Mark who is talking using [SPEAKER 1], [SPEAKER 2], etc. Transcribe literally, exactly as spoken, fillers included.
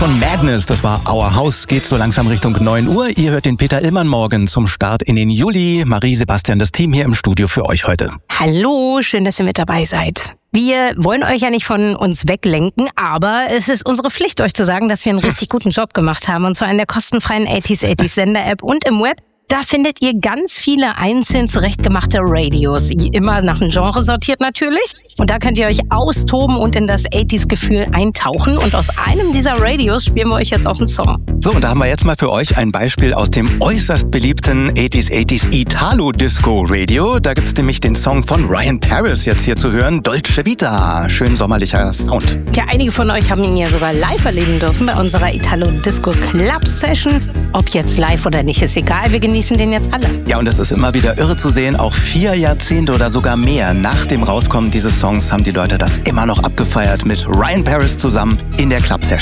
[SPEAKER 1] Von Madness, das war Our House, geht so langsam Richtung neun Uhr. Ihr hört den Peter Illmann morgen zum Start in den Juli. Marie, Sebastian, das Team hier im Studio für euch heute.
[SPEAKER 2] Hallo, schön, dass ihr mit dabei seid. Wir wollen euch ja nicht von uns weglenken, aber es ist unsere Pflicht, euch zu sagen, dass wir einen richtig guten Job gemacht haben. Und zwar in der kostenfreien achtziger achtziger Sender-App und im Web. Da findet ihr ganz viele einzeln zurechtgemachte Radios. Immer nach einem Genre sortiert natürlich. Und da könnt ihr euch austoben und in das achtziger-Gefühl eintauchen. Und aus einem dieser Radios spielen wir euch jetzt auch einen Song.
[SPEAKER 1] So, und da haben wir jetzt mal für euch ein Beispiel aus dem äußerst beliebten achtziger achtziger Italo-Disco-Radio. Da gibt's nämlich den Song von Ryan Paris jetzt hier zu hören. Dolce Vita. Schön sommerlicher Sound.
[SPEAKER 2] Ja, einige von euch haben ihn ja sogar live erleben dürfen bei unserer Italo-Disco-Club-Session. Ob jetzt live oder nicht, ist egal. Wir genießen den jetzt alle.
[SPEAKER 1] Ja, und es ist immer wieder irre zu sehen, auch vier Jahrzehnte oder sogar mehr nach dem Rauskommen dieses Songs haben die Leute das immer noch abgefeiert mit Ryan Paris zusammen in der Club-Session.